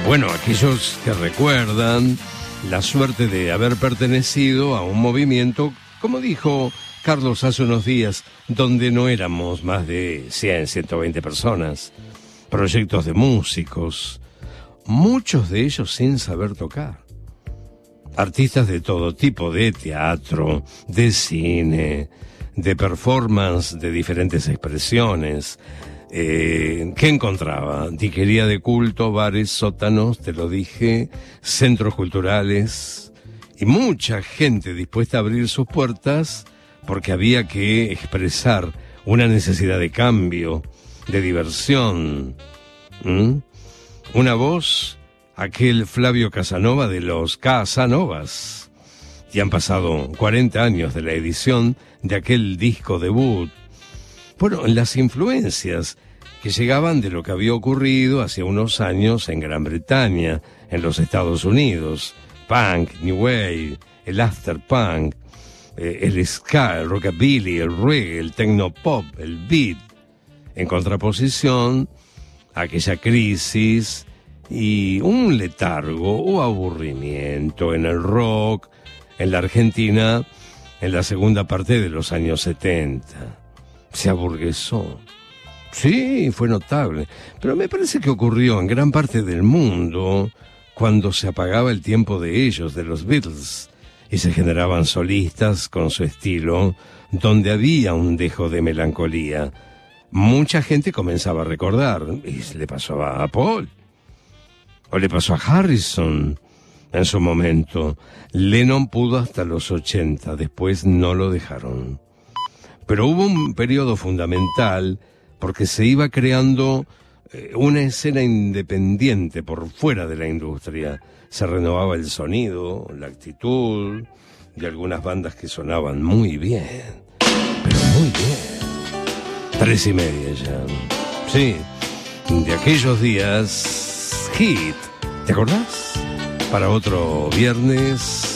Bueno, aquellos que recuerdan la suerte de haber pertenecido a un movimiento, como dijo Carlos hace unos días, donde no éramos más de 100, 120 personas, proyectos de músicos, muchos de ellos sin saber tocar. Artistas de todo tipo, de teatro, de cine, de performance, de diferentes expresiones. ¿Qué encontraba? Diquería de culto, bares, sótanos, te lo dije, centros culturales y mucha gente dispuesta a abrir sus puertas porque había que expresar una necesidad de cambio, de diversión. Una voz, aquel Flavio Casanova de los Casanovas. Y han pasado 40 años de la edición de aquel disco debut. Bueno, las influencias que llegaban de lo que había ocurrido hace unos años en Gran Bretaña, en los Estados Unidos. Punk, New Wave, el afterpunk, el ska, el rockabilly, el reggae, el technopop, el beat. En contraposición a aquella crisis y un letargo o aburrimiento en el rock, en la Argentina, en la segunda parte de los años 70. Se aburguesó. Sí, fue notable. Pero me parece que ocurrió en gran parte del mundo cuando se apagaba el tiempo de ellos, de los Beatles, y se generaban solistas con su estilo, donde había un dejo de melancolía. Mucha gente comenzaba a recordar, y le pasó a Paul, o le pasó a Harrison en su momento. Lennon pudo hasta los 80, después no lo dejaron. Pero hubo un periodo fundamental porque se iba creando una escena independiente por fuera de la industria. Se renovaba el sonido, la actitud de algunas bandas que sonaban muy bien, pero muy bien. 3:30 ya. Sí, de aquellos días, hit. ¿Te acordás? Para otro viernes.